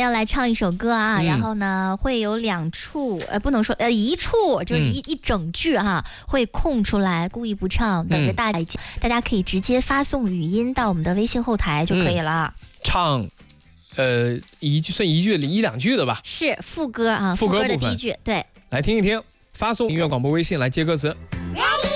要来唱一首歌啊，然后呢会有2处，不能说1处，就是一整句哈，会空出来，故意不唱，等着大家可以直接发送语音到我们的微信后台就可以了。 唱，一句1、2句的吧？ 是副歌啊，副歌的第1句，对， 来听一听，发送音乐广播微信来接歌词。 Ready